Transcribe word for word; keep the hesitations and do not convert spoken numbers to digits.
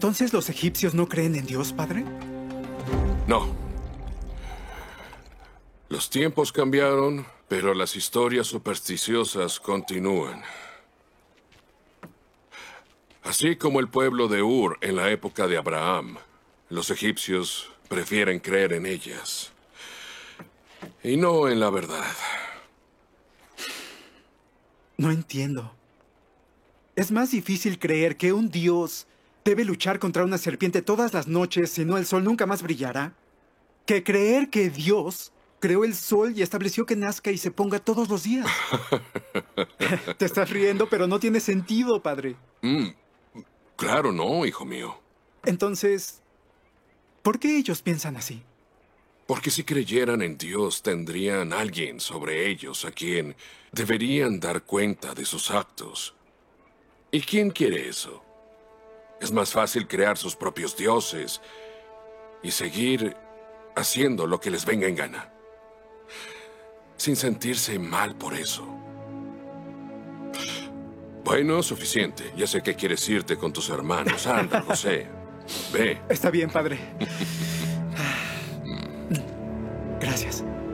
¿Entonces los egipcios no creen en Dios, padre? No. Los tiempos cambiaron, pero las historias supersticiosas continúan. Así como el pueblo de Ur en la época de Abraham, los egipcios prefieren creer en ellas y no en la verdad. No entiendo. Es más difícil creer que un dios debe luchar contra una serpiente todas las noches, si no el sol nunca más brillará, que creer que Dios creó el sol y estableció que nazca y se ponga todos los días. Te estás riendo, pero no tiene sentido, padre. Mm, claro, no, hijo mío. Entonces, ¿por qué ellos piensan así? Porque si creyeran en Dios, tendrían alguien sobre ellos a quien deberían dar cuenta de sus actos. ¿Y quién quiere eso? Es más fácil crear sus propios dioses y seguir haciendo lo que les venga en gana, sin sentirse mal por eso. Bueno, suficiente. Ya sé que quieres irte con tus hermanos. Anda, José. Ve. Está bien, padre. Gracias.